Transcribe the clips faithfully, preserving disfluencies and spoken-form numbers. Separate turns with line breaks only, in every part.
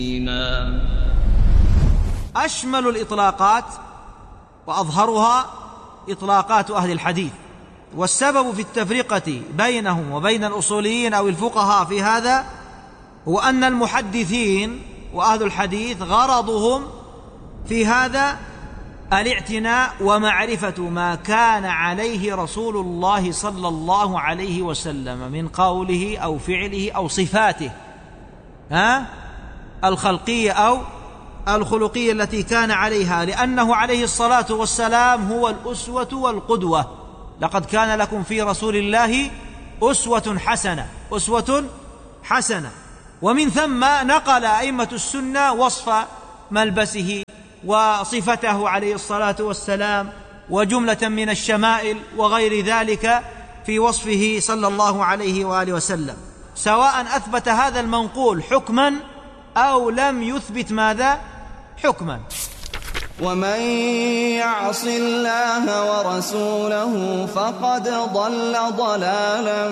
أشمل الإطلاقات وأظهرها إطلاقات أهل الحديث، والسبب في التفرقة بينهم وبين الأصوليين أو الفقهاء في هذا هو أن المحدثين وأهل الحديث غرضهم في هذا الاعتناء ومعرفة ما كان عليه رسول الله صلى الله عليه وسلم من قوله أو فعله أو صفاته ها الخلقية أو الخلقية التي كان عليها، لأنه عليه الصلاة والسلام هو الأسوة والقدوة. لقد كان لكم في رسول الله أسوة حسنة أسوة حسنة ومن ثم نقل أئمة السنة وصف ملبسه وصفته عليه الصلاة والسلام وجملة من الشمائل وغير ذلك في وصفه صلى الله عليه وآله وسلم، سواء أثبت هذا المنقول حكما أو لم يثبت ماذا حكما.
ومن يعص الله ورسوله فقد ضل ضلالا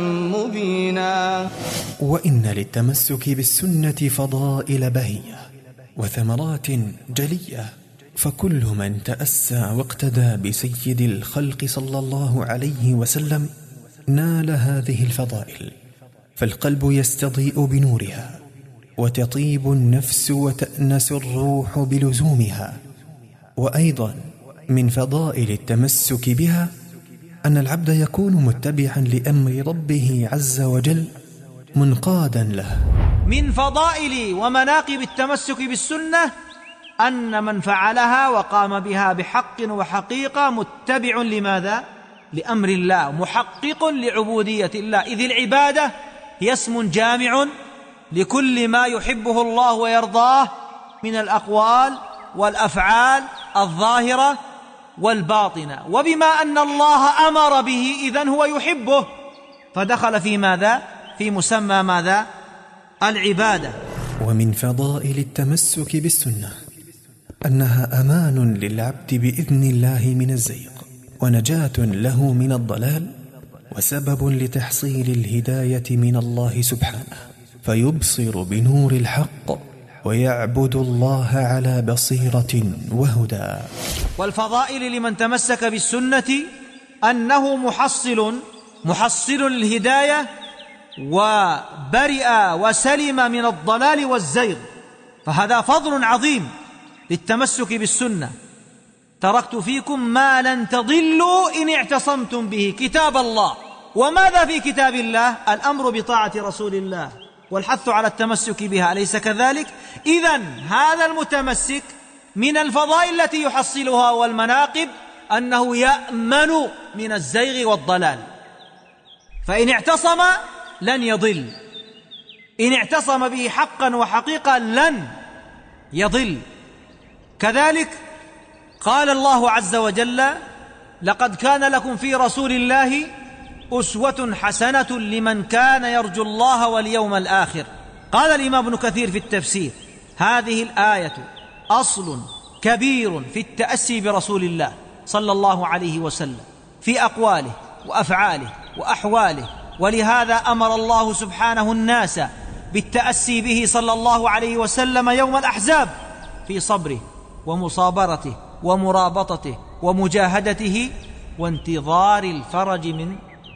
مبينا.
وإن للتمسك بالسنة فضائل بهية وثمرات جلية، فكل من تأسى واقتدى بسيد الخلق صلى الله عليه وسلم نال هذه الفضائل، فالقلب يستضيء بنورها وتطيب النفس وتأنس الروح بلزومها. وأيضا من فضائل التمسك بها أن العبد يكون متبعا لأمر ربه عز وجل منقادا له.
من فضائل ومناقب التمسك بالسنة أن من فعلها وقام بها بحق وحقيقة متبع لماذا؟ لأمر الله، محقق لعبودية الله، إذ العبادة هي اسم جامع لكل ما يحبه الله ويرضاه من الأقوال والأفعال الظاهرة والباطنة، وبما أن الله أمر به إذن هو يحبه، فدخل في ماذا؟ في مسمى ماذا؟ العبادة.
ومن فضائل التمسك بالسنة أنها أمان للعبد بإذن الله من الزيغ، ونجاة له من الضلال، وسبب لتحصيل الهداية من الله سبحانه، فيبصر بنور الحق ويعبد الله على بصيرة وهدى.
والفضائل لمن تمسك بالسنة أنه محصل محصل الهداية وبرئ وسلم من الضلال والزيغ، فهذا فضل عظيم للتمسك بالسنة. تركت فيكم ما لن تضلوا إن اعتصمتم به، كتاب الله. وماذا في كتاب الله؟ الأمر بطاعة رسول الله والحث على التمسك بها، أليس كذلك؟ إذن هذا المتمسك من الفضائل التي يحصلها والمناقب أنه يأمن من الزيغ والضلال، فإن اعتصم لن يضل، إن اعتصم به حقا وحقيقة لن يضل. كذلك قال الله عز وجل: لقد كان لكم في رسول الله أسوة حسنة لمن كان يرجو الله واليوم الآخر. قال الإمام ابن كثير في التفسير: هذه الآية أصل كبير في التأسي برسول الله صلى الله عليه وسلم في أقواله وأفعاله وأحواله، ولهذا أمر الله سبحانه الناس بالتأسي به صلى الله عليه وسلم يوم الأحزاب في صبره ومصابرته ومرابطته ومجاهدته وانتظار الفرج من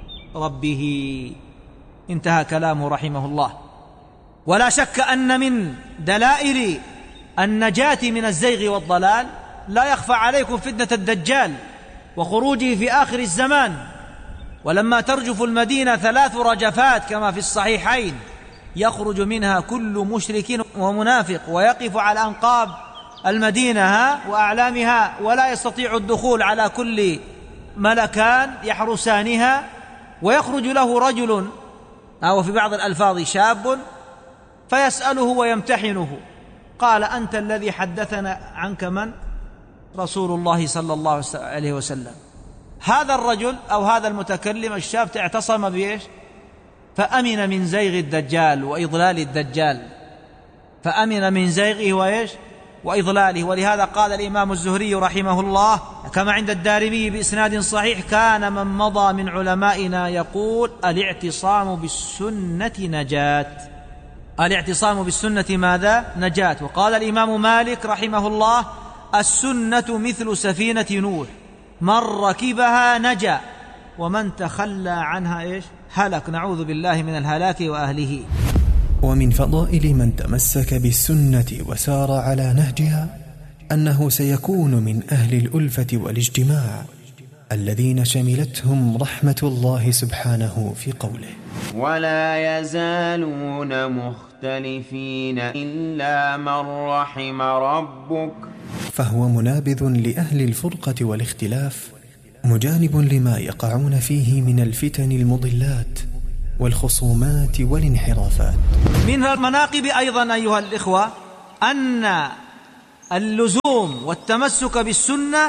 ربه. انتهى كلامه رحمه الله. ولا شك أن من دلائل النجاة من الزيغ والضلال لا يخفى عليكم فتنة الدجال وخروجه في آخر الزمان، ولما ترجف المدينة ثلاث رجفات كما في الصحيحين يخرج منها كل مشرك ومنافق ويقف على أنقاب المدينة وأعلامها ولا يستطيع الدخول على كل ملكان يحرسانها، ويخرج له رجل أو في بعض الألفاظ شاب فيسأله ويمتحنه، قال: أنت الذي حدثنا عنك من؟ رسول الله صلى الله عليه وسلم. هذا الرجل أو هذا المتكلم الشاب اعتصم بإيش؟ فأمن من زيغ الدجال وإضلال الدجال، فأمن من زيغه وإيش؟ وإضلاله. ولهذا قال الإمام الزهري رحمه الله كما عند الدارمي بإسناد صحيح: كان من مضى من علمائنا يقول: الاعتصام بالسنة نجاة. الاعتصام بالسنة ماذا؟ نجاة. وقال الإمام مالك رحمه الله: السنة مثل سفينة نوح، من ركبها نجا ومن تخلى عنها إيش؟ هلك. نعوذ بالله من الهلاك وأهله.
ومن فضائل من تمسك بالسنة وسار على نهجها أنه سيكون من أهل الألفة والاجتماع الذين شملتهم رحمة الله سبحانه في قوله:
ولا يزالون مختلفين إلا من رحم ربك.
فهو منابذ لأهل الفرقة والاختلاف، مجانب لما يقعون فيه من الفتن المضلات والخصومات والانحرافات.
من المناقب أيضا أيها الإخوة أن اللزوم والتمسك بالسنة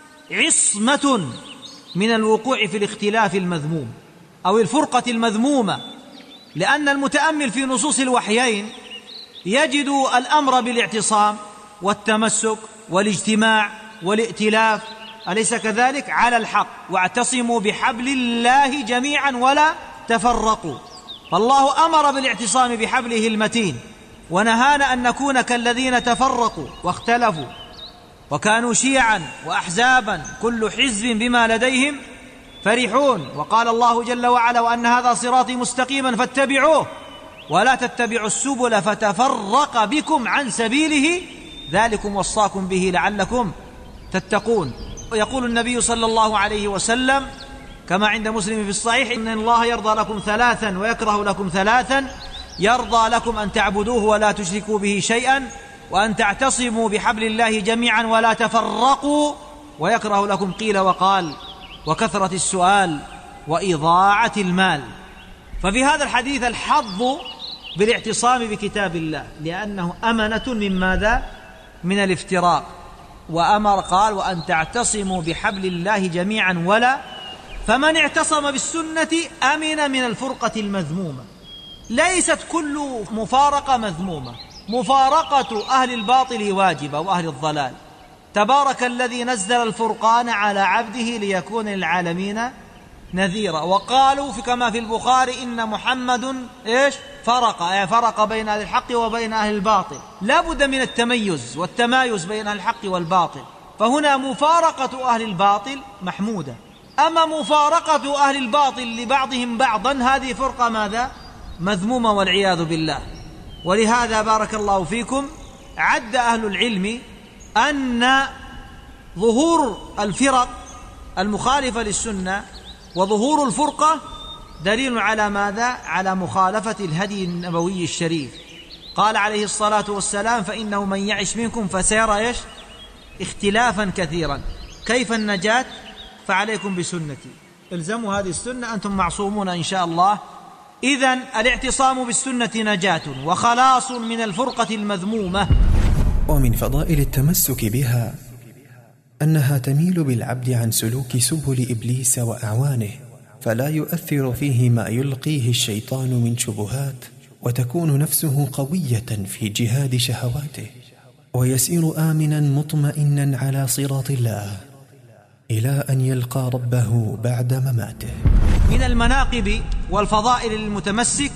عصمة من الوقوع في الاختلاف المذموم أو الفرقة المذمومة، لأن المتأمل في نصوص الوحيين يجد الأمر بالاعتصام والتمسك والاجتماع والائتلاف، أليس كذلك؟ على الحق. واعتصموا بحبل الله جميعا ولا تفرقوا. فالله أمر بالاعتصام بحبله المتين، ونهانا أن نكون كالذين تفرقوا واختلفوا وكانوا شيعا وأحزابا كل حزب بما لديهم فرحون. وقال الله جل وعلا: وأن هذا صراطي مستقيما فاتبعوه ولا تتبعوا السبل فتفرق بكم عن سبيله ذلكم وصاكم به لعلكم تتقون. ويقول النبي صلى الله عليه وسلم كما عند مسلم في الصحيح: إن الله يرضى لكم ثلاثا ويكره لكم ثلاثا، يرضى لكم أن تعبدوه ولا تشركوا به شيئا، وأن تعتصموا بحبل الله جميعا ولا تفرقوا، ويكره لكم قيل وقال وكثرة السؤال وإضاعة المال. ففي هذا الحديث الحظ بالاعتصام بكتاب الله، لأنه أمنة من ماذا؟ من الافتراق. وأمر قال: وأن تعتصموا بحبل الله جميعا ولا. فمن اعتصم بالسنة أمن من الفرقة المذمومة. ليست كل مفارقة مذمومة، مفارقة أهل الباطل واجبة وأهل الضلال. تبارك الذي نزل الفرقان على عبده ليكون للعالمين نذيرا. وقالوا في كما في البخاري: إن محمد إيش؟ فرق، يعني فرق بين أهل الحق وبين أهل الباطل. لا بد من التميز والتمايز بين أهل الحق والباطل. فهنا مفارقة أهل الباطل محمودة، أما مفارقة أهل الباطل لبعضهم بعضا هذه فرقة ماذا؟ مذمومة والعياذ بالله. ولهذا بارك الله فيكم عد أهل العلم أن ظهور الفرق المخالفة للسنة وظهور الفرقة دليل على ماذا؟ على مخالفة الهدي النبوي الشريف. قال عليه الصلاة والسلام: فإنه من يعش منكم فسيرى إيش؟ اختلافا كثيرا. كيف النجاة؟ فعليكم بسنتي، الزموا هذه السنة، أنتم معصومون إن شاء الله. إذن الاعتصام بالسنة نجاة وخلاص من الفرقة المذمومة.
ومن فضائل التمسك بها أنها تميل بالعبد عن سلوك سبل إبليس وأعوانه، فلا يؤثر فيه ما يلقيه الشيطان من شبهات، وتكون نفسه قوية في جهاد شهواته، ويسير آمنا مطمئنا على صراط الله إلى أن يلقى ربه بعد مماته.
من المناقب والفضائل للمتمسك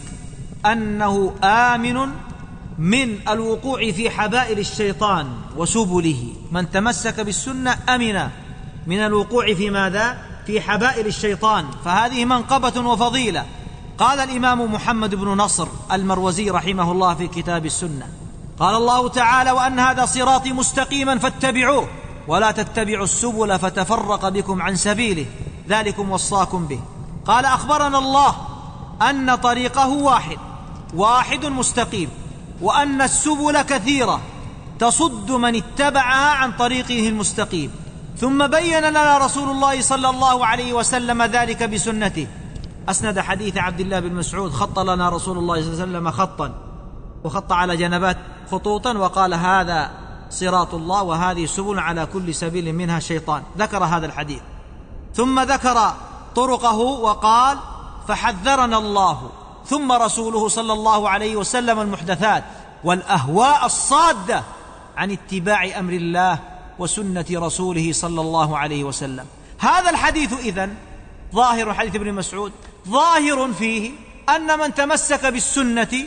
أنه آمن من الوقوع في حبائل الشيطان وسبله. من تمسك بالسنة أمن من الوقوع في ماذا؟ في حبائل الشيطان. فهذه منقبة وفضيلة. قال الإمام محمد بن نصر المروزي رحمه الله في كتاب السنة: قال الله تعالى: وأن هذا صراطي مستقيما فاتبعوه ولا تتبعوا السبل فتفرق بكم عن سبيله ذلكم وصاكم به. قال: أخبرنا الله أن طريقه واحد واحد مستقيم، وأن السبل كثيرة تصد من اتبعها عن طريقه المستقيم. ثم بين لنا رسول الله صلى الله عليه وسلم ذلك بسنته. أسند حديث عبد الله بن مسعود: خط لنا رسول الله صلى الله عليه وسلم خطا، وخط على جنبات خطوطا، وقال: هذا صراط الله وهذه سبل على كل سبيل منها شيطان. ذكر هذا الحديث، ثم ذكر طرقه وقال: فحذرنا الله ثم رسوله صلى الله عليه وسلم المحدثات والأهواء الصادة عن اتباع أمر الله وسنة رسوله صلى الله عليه وسلم. هذا الحديث إذن ظاهر، حديث ابن مسعود ظاهر فيه أن من تمسك بالسنة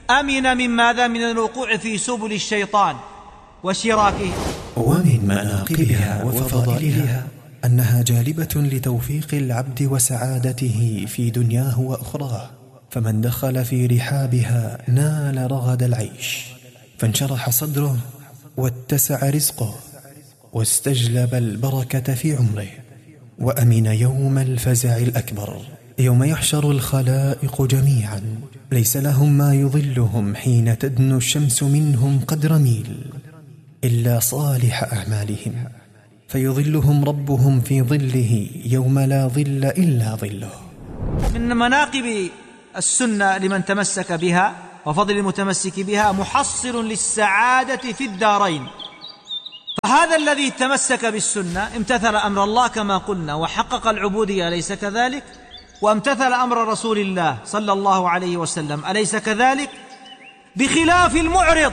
أمن من ماذا؟ من الوقوع في سبل الشيطان وشراكه.
ومن مناقبها وفضائلها أنها جالبة لتوفيق العبد وسعادته في دنياه وأخراه، فمن دخل في رحابها نال رغد العيش، فانشرح صدره واتسع رزقه واستجلب البركة في عمره، وأمن يوم الفزع الأكبر، يوم يحشر الخلائق جميعا ليس لهم ما يظلهم حين تدنو الشمس منهم قدر ميل إلا صالح أعمالهم، فيظلهم ربهم في ظله يوم لا ظل إلا ظله.
من مناقب السنة لمن تمسك بها وفضل المتمسك بها محصل للسعادة في الدارين. فهذا الذي تمسك بالسنة امتثل أمر الله كما قلنا وحقق العبودية، أليس كذلك؟ وامتثل أمر رسول الله صلى الله عليه وسلم، أليس كذلك؟ بخلاف المعرض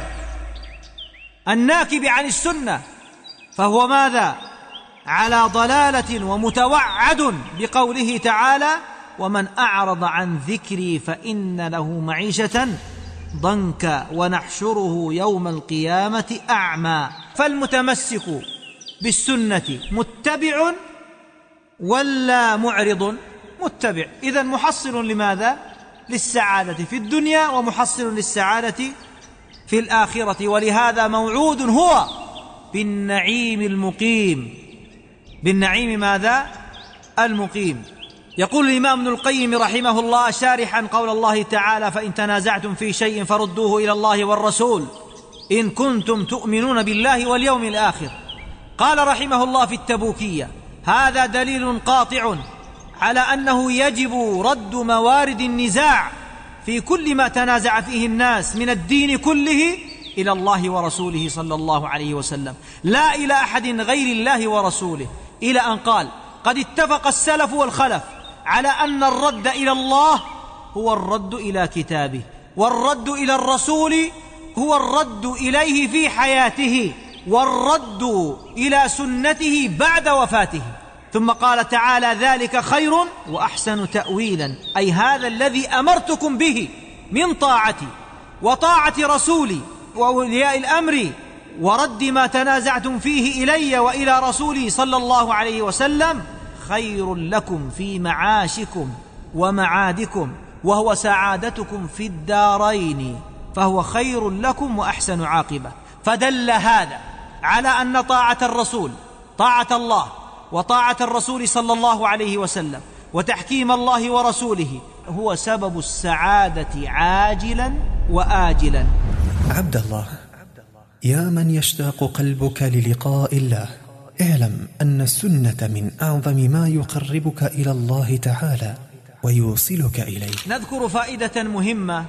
الناكب عن السنة، فهو ماذا؟ على ضلالة ومتوعد بقوله تعالى: ومن أعرض عن ذكري فإن له معيشة ضنكا ونحشره يوم القيامة أعمى. فالمتمسك بالسنة متبع ولا معرض؟ متبع. إذن محصل لماذا؟ للسعادة في الدنيا ومحصل للسعادة في الآخرة، ولهذا موعود هو بالنعيم المقيم. بالنعيم ماذا؟ المقيم. يقول الإمام ابن القيم رحمه الله شارحا قول الله تعالى: فإن تنازعتم في شيء فردوه إلى الله والرسول إن كنتم تؤمنون بالله واليوم الآخر. قال رحمه الله في التبوكية: هذا دليل قاطع على أنه يجب رد موارد النزاع في كل ما تنازع فيه الناس من الدين كله إلى الله ورسوله صلى الله عليه وسلم، لا إلى أحد غير الله ورسوله، إلى أن قال: قد اتفق السلف والخلف على أن الرد إلى الله هو الرد إلى كتابه، والرد إلى الرسول هو الرد إليه في حياته، والرد إلى سنته بعد وفاته. ثم قال تعالى: ذلك خير وأحسن تأويلا، أي هذا الذي أمرتكم به من طاعتي وطاعة رسولي وأولياء الأمر ورد ما تنازعتم فيه إلي وإلى رسولي صلى الله عليه وسلم خير لكم في معاشكم ومعادكم، وهو سعادتكم في الدارين، فهو خير لكم وأحسن عاقبة. فدل هذا على أن طاعة الرسول، طاعة الله وطاعة الرسول صلى الله عليه وسلم وتحكيم الله ورسوله هو سبب السعادة عاجلا وآجلا.
عبد الله، يا من يشتاق قلبك للقاء الله، اعلم أن السنة من أعظم ما يقربك إلى الله تعالى ويوصلك إليه.
نذكر فائدة مهمة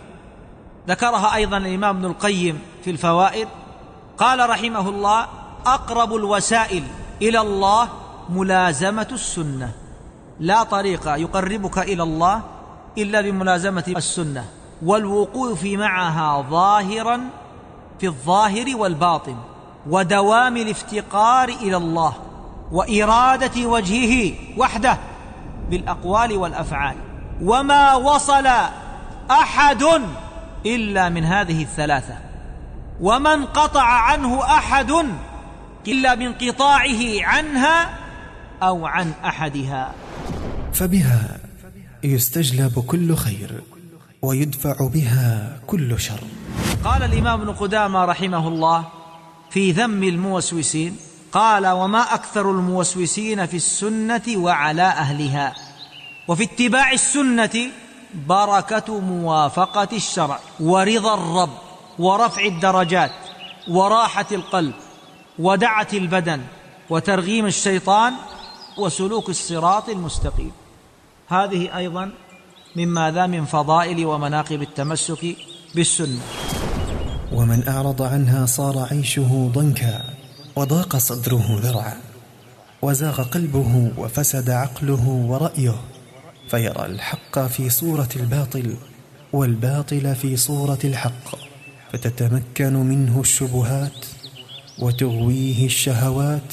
ذكرها أيضا الإمام ابن القيم في الفوائد. قال رحمه الله: أقرب الوسائل إلى الله ملازمة السنة، لا طريق يقربك إلى الله إلا بملازمة السنة، والوقوف معها ظاهرا في الظاهر والباطن، ودوام الافتقار إلى الله وإرادة وجهه وحده بالأقوال والأفعال. وما وصل أحد إلا من هذه الثلاثة، وما انقطع عنه أحد إلا بانقطاعه عنها أو عن أحدها.
فبها يستجلب كل خير ويدفع بها كل شر.
قال الإمام ابن قدامة رحمه الله في ذم الموسوسين، قال: وما أكثر الموسوسين في السنة وعلى أهلها. وفي اتباع السنة بركة موافقة الشرع ورضا الرب ورفع الدرجات وراحة القلب ودعة البدن وترغيم الشيطان وسلوك الصراط المستقيم. هذه أيضا مما ذا من فضائل ومناقب التمسك بالسنة.
ومن أعرض عنها صار عيشه ضنكا وضاق صدره ذرعا، وزاغ قلبه وفسد عقله ورأيه، فيرى الحق في صورة الباطل والباطل في صورة الحق، فتتمكن منه الشبهات وتغويه الشهوات،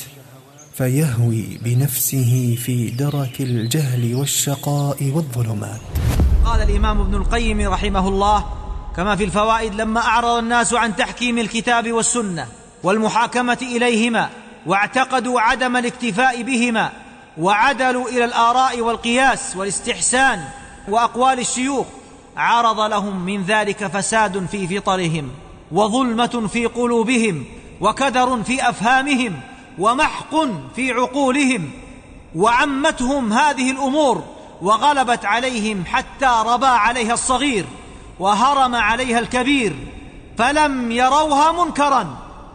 فيهوي بنفسه في درك الجهل والشقاء والظلمات.
قال الإمام ابن القيم رحمه الله: كما في الفوائد: لما أعرض الناس عن تحكيم الكتاب والسنة والمحاكمة إليهما واعتقدوا عدم الاكتفاء بهما وعدلوا إلى الآراء والقياس والاستحسان وأقوال الشيوخ، عرض لهم من ذلك فساد في فطرهم وظلمة في قلوبهم وكدر في أفهامهم ومحق في عقولهم، وعمتهم هذه الأمور وغلبت عليهم حتى ربى عليها الصغير وهرم عليها الكبير، فلم يروها منكرا،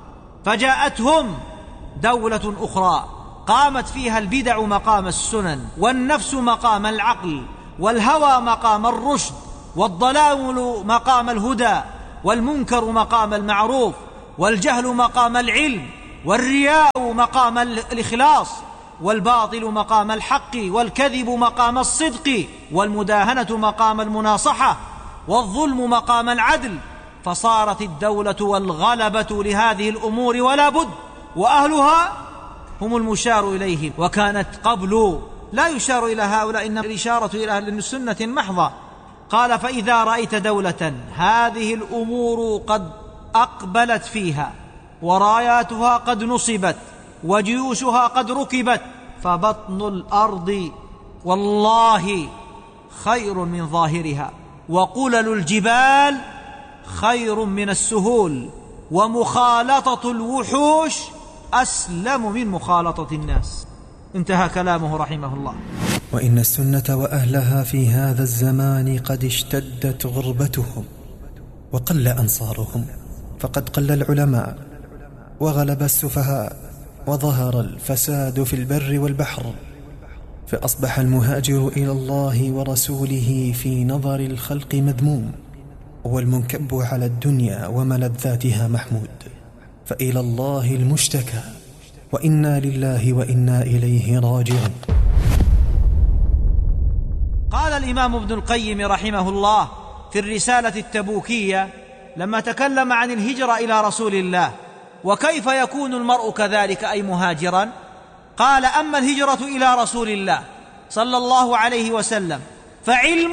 فجاءتهم دولة أخرى قامت فيها البدع مقام السنن، والنفس مقام العقل، والهوى مقام الرشد، والضلال مقام الهدى، والمنكر مقام المعروف، والجهل مقام العلم، والرياء مقام الإخلاص، والباطل مقام الحق، والكذب مقام الصدق، والمداهنة مقام المناصحة، والظلم مقام العدل. فصارت الدولة والغلبة لهذه الأمور ولا بد، وأهلها هم المشار إليهم، وكانت قبل لا يشار إلى هؤلاء، إنما الإشارة إلى أهل السنة محضة. قال: فإذا رأيت دولة هذه الأمور قد أقبلت فيها وراياتها قد نصبت وجيوشها قد ركبت، فبطن الأرض والله خير من ظاهرها، وقلل الجبال خير من السهول، ومخالطة الوحوش أسلم من مخالطة الناس. انتهى كلامه رحمه الله.
وإن السنة وأهلها في هذا الزمان قد اشتدت غربتهم وقل أنصارهم، فقد قل العلماء وغلب السفهاء وظهر الفساد في البر والبحر، فأصبح المهاجر إلى الله ورسوله في نظر الخلق مذموم، والمنكب على الدنيا وملذاتها محمود، فإلى الله المشتكى، وإنا لله وإنا إليه راجعون.
قال الإمام ابن القيم رحمه الله في الرسالة التبوكية لما تكلم عن الهجرة إلى رسول الله وكيف يكون المرء كذلك أي مهاجرا، قال: أما الهجرة إلى رسول الله صلى الله عليه وسلم فعلم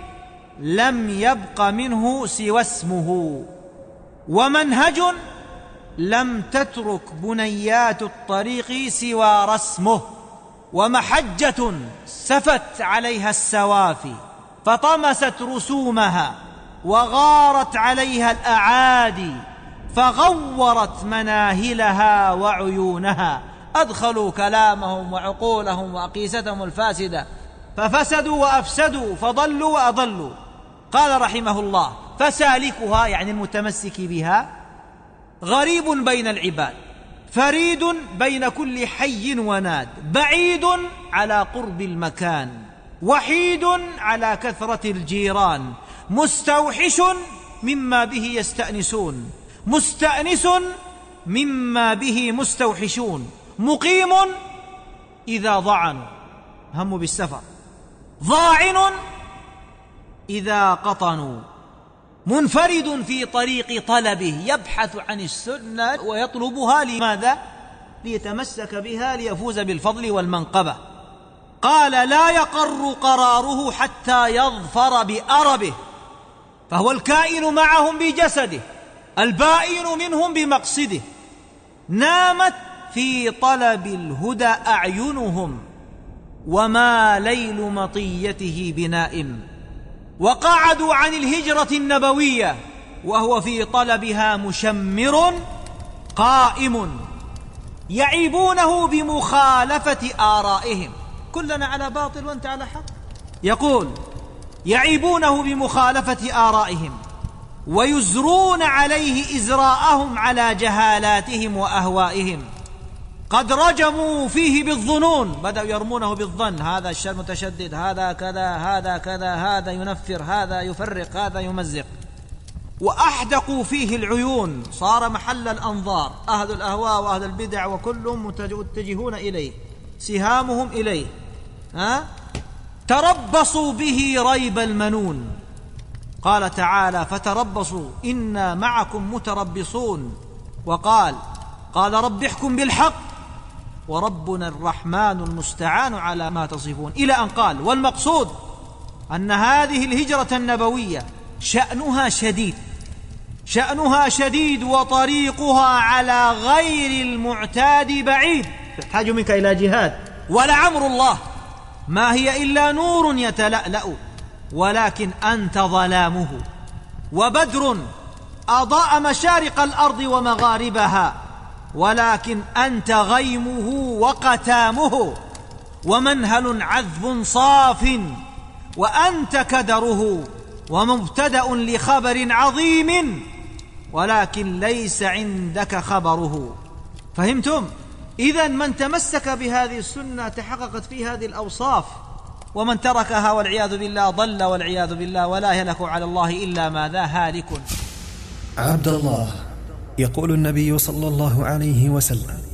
لم يبق منه سوى اسمه، ومنهج لم تترك بنيات الطريق سوى رسمه، ومحجة سفت عليها السوافي فطمست رسومها، وغارت عليها الأعادي فغورت مناهلها وعيونها، أدخلوا كلامهم وعقولهم وأقيستهم الفاسدة ففسدوا وأفسدوا فضلوا وأضلوا. قال رحمه الله: فسالكها يعني المتمسك بها غريب بين العباد، فريد بين كل حي وناد، بعيد على قرب المكان، وحيد على كثرة الجيران، مستوحش مما به يستأنسون، مستأنس مما به مستوحشون، مقيم إذا ضعنوا هم بالسفر، ضاعن إذا قطنوا، منفرد في طريق طلبه، يبحث عن السنة ويطلبها لماذا؟ ليتمسك بها ليفوز بالفضل والمنقبة. قال: لا يقر قراره حتى يظفر بأربه، فهو الكائن معهم بجسده، البائن منهم بمقصده. نامت في طلب الهدى أعينهم، وما ليل مطيته بنائم، وقعدوا عن الهجرة النبوية وهو في طلبها مشمر قائم، يعيبونه بمخالفة آرائهم. كلنا على باطل وانت على حق. يقول: يعيبونه بمخالفة آرائهم ويزرون عليه إزراءهم على جهالاتهم وأهوائهم. قد رجموا فيه بالظنون، بدأوا يرمونه بالظن، هذا الشر متشدد، هذا كذا، هذا كذا، هذا ينفر، هذا يفرق، هذا يمزق. وأحدقوا فيه العيون، صار محل الأنظار، أهل الأهواء وأهل البدع وكلهم متجهون إليه، سهامهم إليه. ها؟ تربصوا به ريب المنون. قال تعالى: فتربصوا إنا معكم متربصون. وقال: قال رب احكم بالحق وربنا الرحمن المستعان على ما تصفون، إلى أن قال: والمقصود أن هذه الهجرة النبوية شأنها شديد، شأنها شديد وطريقها على غير المعتاد بعيد، تحتاج منك إلى جهاد. ولعمر الله ما هي إلا نور يتلألأ، ولكن أنت ظلامه. وبدر أضاء مشارق الأرض ومغاربها، ولكن أنت غيمه وقتامه. ومنهل عذب صاف، وأنت كدره، ومبتدأ لخبر عظيم، ولكن ليس عندك خبره. فهمتم؟ إذن من تمسك بهذه السنة تحققت فيه هذه الأوصاف، ومن تركها والعياذ بالله ضل والعياذ بالله، ولا يهلك على الله إلا ماذا هالك.
عبد الله، يقول النبي صلى الله عليه وسلم: